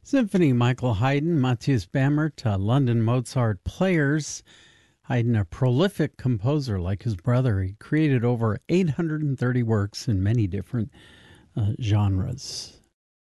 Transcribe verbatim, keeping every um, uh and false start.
Symphony, Michael Haydn, Matthias Bamert, uh, London Mozart players. Haydn, a prolific composer like his brother, he created over eight hundred thirty works in many different uh, genres.